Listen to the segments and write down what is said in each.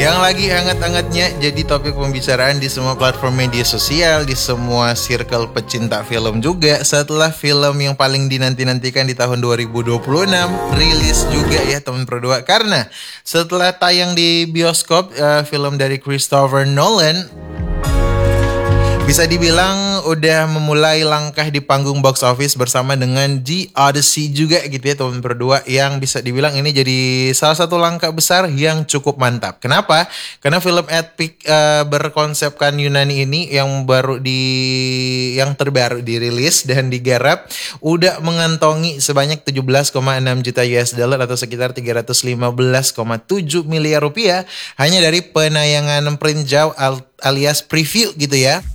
Yang lagi hangat-hangatnya jadi topik pembicaraan di semua platform media sosial, di semua circle pecinta film juga, setelah film yang paling dinanti-nantikan di tahun 2026 rilis juga ya teman berdua. Karena setelah tayang di bioskop, film dari Christopher Nolan bisa dibilang udah memulai langkah di panggung box office bersama dengan The Odyssey juga gitu ya teman berdua, yang bisa dibilang ini jadi salah satu langkah besar yang cukup mantap. Kenapa? Karena film epic berkonsepkan Yunani ini yang terbaru dirilis dan digarap udah mengantongi sebanyak 17,6 juta US dollar atau sekitar 315,7 miliar rupiah hanya dari penayangan perinjau alias preview gitu ya.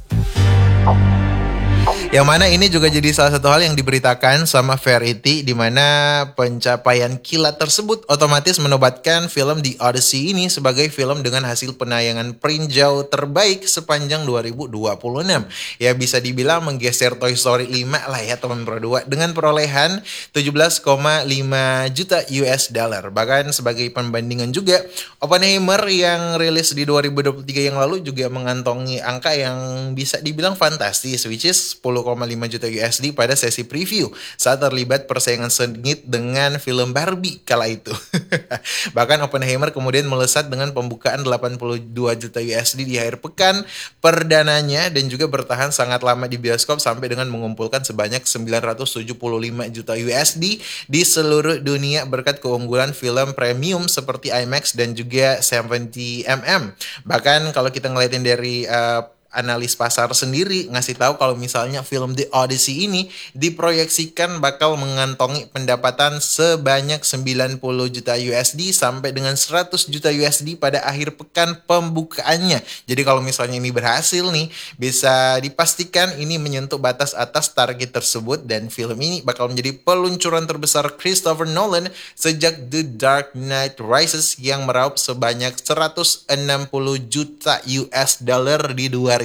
Yang mana ini juga jadi salah satu hal yang diberitakan sama Variety, di mana pencapaian kilat tersebut otomatis menobatkan film The Odyssey ini sebagai film dengan hasil penayangan perinjau terbaik sepanjang 2026. Ya bisa dibilang menggeser Toy Story 5 lah ya teman berdua, dengan perolehan 17,5 juta US dollar. Bahkan sebagai pembandingan juga, Oppenheimer yang rilis di 2023 yang lalu juga mengantongi angka yang bisa dibilang fantastis, which is 10,5 juta USD pada sesi preview saat terlibat persaingan sengit dengan film Barbie kala itu. Bahkan Oppenheimer kemudian melesat dengan pembukaan 82 juta USD di akhir pekan perdananya dan juga bertahan sangat lama di bioskop sampai dengan mengumpulkan sebanyak 975 juta USD di seluruh dunia berkat keunggulan film premium seperti IMAX dan juga 70mm. Bahkan kalau kita ngeliatin dari analis pasar sendiri ngasih tahu kalau misalnya film The Odyssey ini diproyeksikan bakal mengantongi pendapatan sebanyak 90 juta USD sampai dengan 100 juta USD pada akhir pekan pembukaannya. Jadi kalau misalnya ini berhasil nih, bisa dipastikan ini menyentuh batas atas target tersebut dan film ini bakal menjadi peluncuran terbesar Christopher Nolan sejak The Dark Knight Rises yang meraup sebanyak 160 juta US dollar di 2012.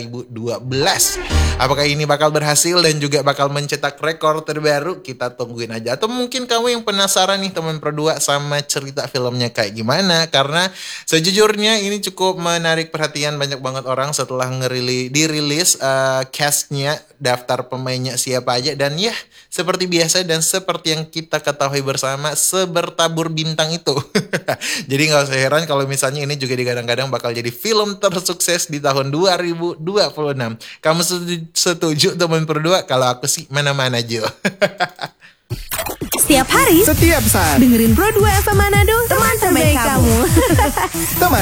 Apakah ini bakal berhasil dan juga bakal mencetak rekor terbaru? Kita tungguin aja. Atau mungkin kamu yang penasaran nih teman berdua sama cerita filmnya kayak gimana? Karena sejujurnya ini cukup menarik perhatian banyak banget orang setelah dirilis castnya, daftar pemainnya siapa aja, dan ya seperti biasa dan seperti yang kita ketahui bersama, sebertabur bintang itu. Jadi gak usah heran kalau misalnya ini juga digadang-gadang bakal jadi film tersukses di tahun 2026. Kamu setuju teman berdua? Kalau aku sih mana-mana aja. Setiap hari, setiap saat, dengerin Pro 2 FM Manado, teman terbaik kamu. Teman